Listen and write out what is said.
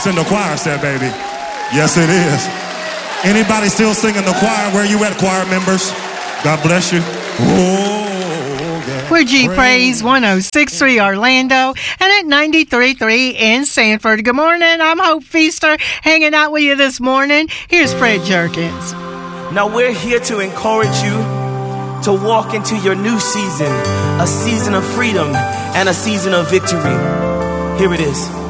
voice in the choir said, baby. Yes, it is. Anybody still singing the choir? Where you at, choir members? God bless you. We're G Praise 106.3 Orlando and at 93.3 in Sanford. Good morning. I'm Hope Feaster hanging out with you this morning. Here's Fred Jerkins. Now we're here to encourage you to walk into your new season, a season of freedom and a season of victory. Here it is.